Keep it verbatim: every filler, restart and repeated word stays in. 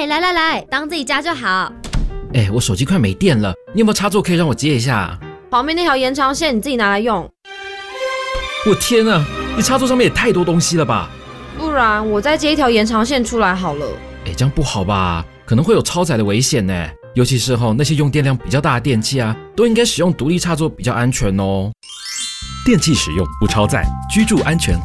哎，来来来，当自己家就好。 哎，我手机快没电了，你有没有插座可以让我接一下？ 旁边那条延长线你自己拿来用。 我天啊，你插座上面也太多东西了吧？ 不然我再接一条延长线出来好了。 哎，这样不好吧？可能会有超载的危险呢。尤其是吼那些用电量比较大的电器啊，都应该使用独立插座比较安全哦。 电器使用不超载，居住安全